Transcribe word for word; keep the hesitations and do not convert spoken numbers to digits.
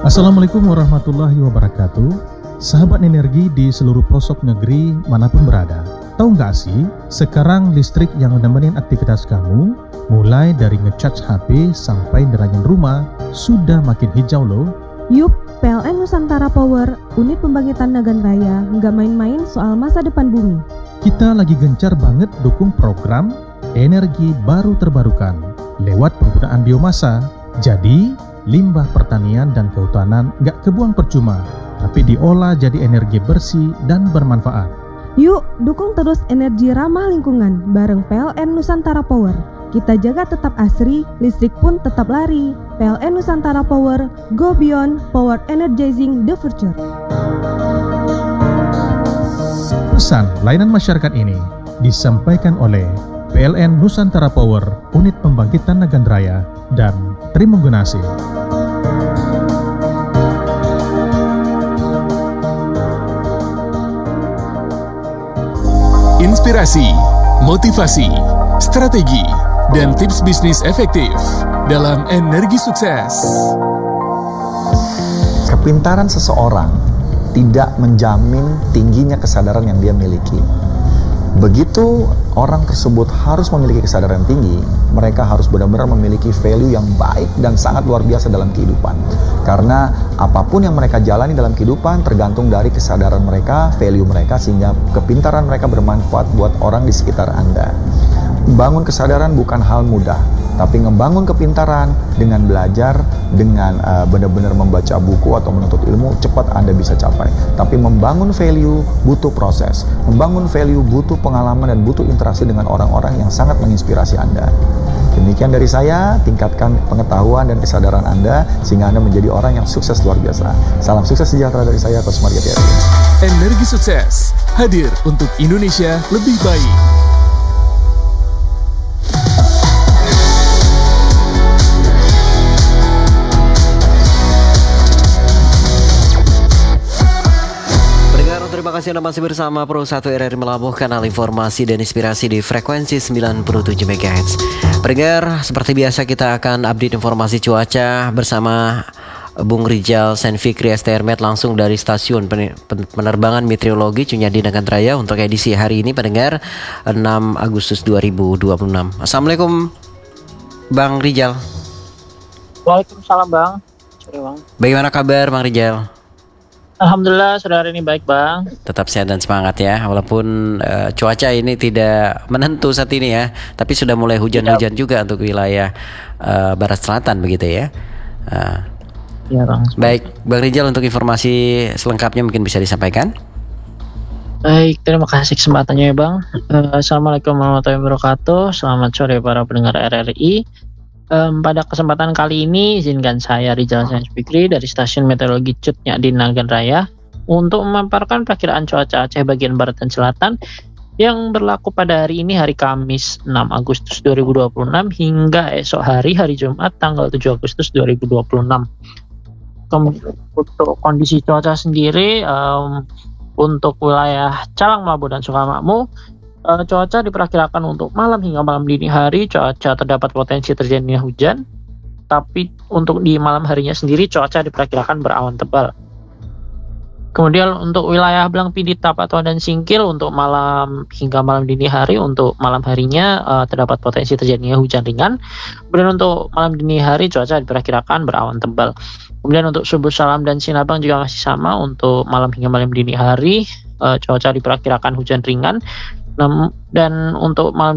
Assalamualaikum warahmatullahi wabarakatuh. Sahabat energi di seluruh pelosok negeri manapun berada. Tahu nggak sih, sekarang listrik yang menemenin aktivitas kamu, mulai dari ngecharge H P sampai nerangin rumah, sudah makin hijau loh. Yup, P L N Nusantara Power, unit pembangkitan Nagan Raya, nggak main-main soal masa depan bumi. Kita lagi gencar banget dukung program energi baru terbarukan lewat penggunaan biomasa. Jadi, limbah pertanian dan kehutanan nggak kebuang percuma, tapi diolah jadi energi bersih dan bermanfaat. Yuk, dukung terus energi ramah lingkungan bareng P L N Nusantara Power. Kita jaga tetap asri, listrik pun tetap lari. P L N Nusantara Power, go beyond, power energizing the future. Pesan layanan masyarakat ini disampaikan oleh P L N Nusantara Power, unit pembangkitan Nagan Raya, dan Trimenggunasi. Inspirasi, motivasi, strategi, dan tips bisnis efektif dalam energi sukses. Kepintaran seseorang tidak menjamin tingginya kesadaran yang dia miliki. Begitu orang tersebut harus memiliki kesadaran tinggi, mereka harus benar-benar memiliki value yang baik dan sangat luar biasa dalam kehidupan. Karena apapun yang mereka jalani dalam kehidupan tergantung dari kesadaran mereka, value mereka, sehingga kepintaran mereka bermanfaat buat orang di sekitar Anda. Membangun kesadaran bukan hal mudah, tapi membangun kepintaran dengan belajar, dengan uh, benar-benar membaca buku atau menuntut ilmu, cepat Anda bisa capai. Tapi membangun value butuh proses, membangun value butuh pengalaman dan butuh interaksi dengan orang-orang yang sangat menginspirasi Anda. Demikian dari saya, tingkatkan pengetahuan dan kesadaran Anda sehingga Anda menjadi orang yang sukses luar biasa. Salam sukses sejahtera dari saya, Coach Marga Tiari. Energi sukses hadir untuk Indonesia lebih baik. Terima kasih Anda masih bersama Pro satu R R melabuhkan kanal informasi dan inspirasi di frekuensi sembilan puluh tujuh megahertz. Pendengar, seperti biasa kita akan update informasi cuaca bersama Bung Rijal Sain Fikri S T R Met langsung dari stasiun penerbangan meteorologi Cunyadi Nagan Raya untuk edisi hari ini, pendengar, enam Agustus dua ribu dua puluh enam. Assalamualaikum Bang Rijal. Waalaikumsalam Bang. Sorry Bang. Bagaimana kabar Bang Rijal? Alhamdulillah sore hari ini baik Bang. Tetap sehat dan semangat ya, walaupun uh, cuaca ini tidak menentu saat ini ya, tapi sudah mulai hujan-hujan juga untuk wilayah uh, barat selatan begitu ya. Uh, ya Bang. Baik, Bang Rijal, untuk informasi selengkapnya mungkin bisa disampaikan. Baik, terima kasih kesempatannya ya Bang. Uh, Assalamualaikum warahmatullahi wabarakatuh. Selamat sore para pendengar R R I. Um, pada kesempatan kali ini izinkan saya Rijal Sain Fikri dari stasiun meteorologi Cunyadi Nagan Raya untuk memaparkan perkiraan cuaca Aceh bagian barat dan selatan yang berlaku pada hari ini, hari Kamis enam Agustus dua ribu dua puluh enam hingga esok hari, hari Jumat tanggal tujuh Agustus dua ribu dua puluh enam. Kemudian untuk kondisi cuaca sendiri, um, untuk wilayah Calang Melabu dan Sukamakmur, Uh, cuaca diperkirakan untuk malam hingga malam dini hari cuaca terdapat potensi terjadinya hujan, tapi untuk di malam harinya sendiri cuaca diperkirakan berawan tebal. Kemudian untuk wilayah Blang Pidi, Tapatuan dan Singkil untuk malam hingga malam dini hari, untuk malam harinya uh, terdapat potensi terjadinya hujan ringan. Kemudian untuk malam dini hari cuaca diperkirakan berawan tebal. Kemudian untuk Subuh Salam dan Sinabang juga masih sama, untuk malam hingga malam dini hari uh, cuaca diperkirakan hujan ringan. Dan untuk malam